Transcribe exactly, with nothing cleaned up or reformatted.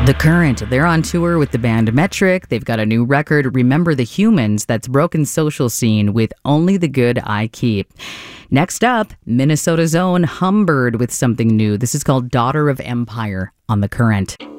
The Current, they're on tour with the band Metric. They've got a new record, Remember the Humans, that's broken social scene with Only the Good I Keep. Next up, Minnesota's own Humbird with something new. This is called Daughter of Empire on The Current.